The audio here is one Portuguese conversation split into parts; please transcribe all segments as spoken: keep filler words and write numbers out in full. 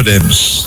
Oremos.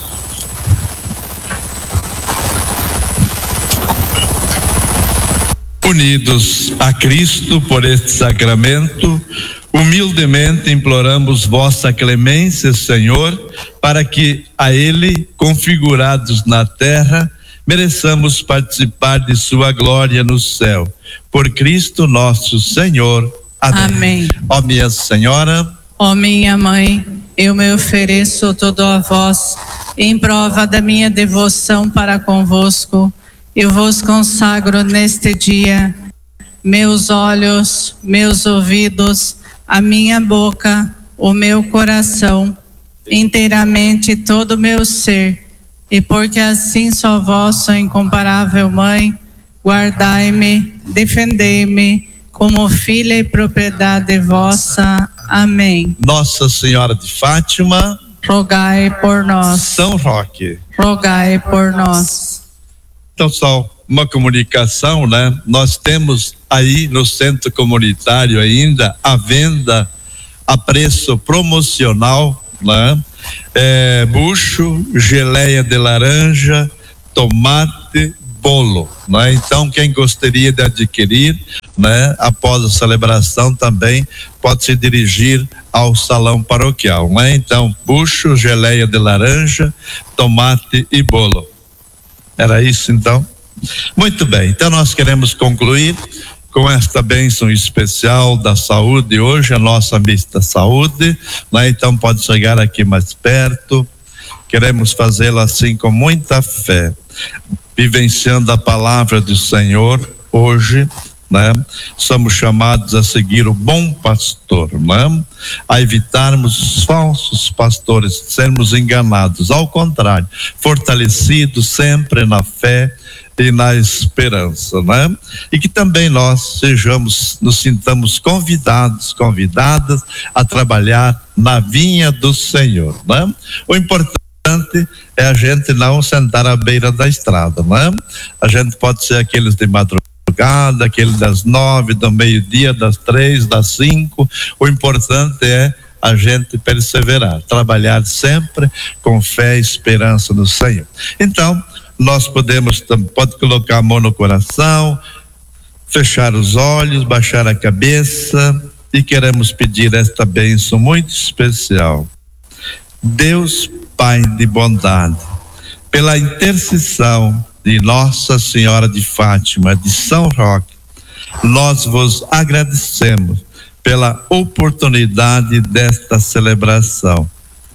Unidos a Cristo por este sacramento, humildemente imploramos vossa clemência, Senhor, para que a Ele, configurados na terra, mereçamos participar de sua glória no céu. Por Cristo nosso Senhor. Amém. Amém. Ó minha Senhora, ó minha Mãe, eu me ofereço todo a vós, em prova da minha devoção para convosco. Eu vos consagro neste dia meus olhos, meus ouvidos, a minha boca, o meu coração, inteiramente todo o meu ser. E porque assim só vossa incomparável Mãe, guardai-me, defendei-me, como filha e propriedade vossa. Amém. Nossa Senhora de Fátima, rogai por nós. São Roque, rogai por nós. Então, só uma comunicação, né? Nós temos aí no centro comunitário ainda a venda a preço promocional, né? É, bucho, geleia de laranja, tomate, bolo, né? Então, quem gostaria de adquirir, né, após a celebração também pode se dirigir ao salão paroquial, né? Então, bucho, geleia de laranja, tomate e bolo. Era isso então? Muito bem, então nós queremos concluir com esta bênção especial da saúde hoje, a nossa mista saúde, né? Então pode chegar aqui mais perto, queremos fazê-la assim com muita fé, vivenciando a palavra do Senhor hoje, né? Somos chamados a seguir o bom pastor, né? A evitarmos os falsos pastores, sermos enganados, ao contrário, fortalecidos sempre na fé e na esperança, né? E que também nós sejamos, nos sintamos convidados, convidadas a trabalhar na vinha do Senhor, né? O importante é a gente não sentar à beira da estrada, né? A gente pode ser aqueles de madrugada, aquele das nove, do meio-dia, das três, das cinco. O importante é a gente perseverar, trabalhar sempre com fé e esperança no Senhor. Então, nós podemos, pode colocar a mão no coração, fechar os olhos, baixar a cabeça e queremos pedir esta bênção muito especial. Deus Pai de bondade, pela intercessão de Nossa Senhora de Fátima, de São Roque, nós vos agradecemos pela oportunidade desta celebração.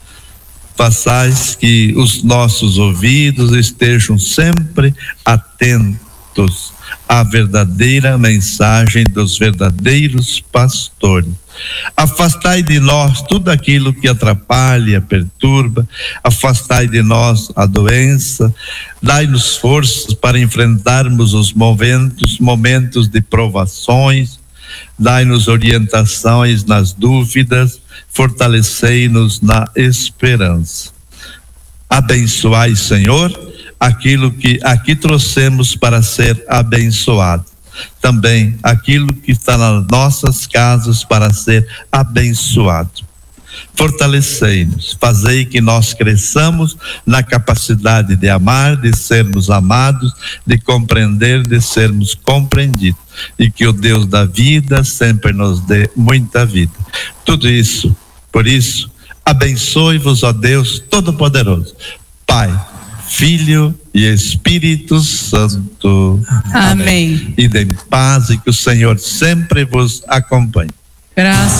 Façais que os nossos ouvidos estejam sempre atentos à verdadeira mensagem dos verdadeiros pastores. Afastai de nós tudo aquilo que atrapalha, perturba, afastai de nós a doença, dai-nos forças para enfrentarmos os momentos, momentos de provações, dai-nos orientações nas dúvidas, fortalecei-nos na esperança. Abençoai, Senhor, aquilo que aqui trouxemos para ser abençoado. Também aquilo que está nas nossas casas para ser abençoado. Fortalecei-nos, fazei que nós cresçamos na capacidade de amar, de sermos amados, de compreender, de sermos compreendidos, e que o Deus da vida sempre nos dê muita vida. Tudo isso, por isso, abençoe-vos, ó Deus Todo-Poderoso, Pai, Filho e Espírito Santo. Amém. E de paz, e que o Senhor sempre vos acompanhe. Graças